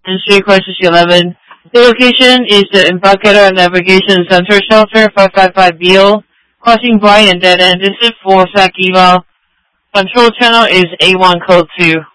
And street crisis 11. The location is the Embarcadero Navigation Center Shelter 555 Beale, crossing Bryan dead end. This is for Sac Eval. Control channel is A1 code 2.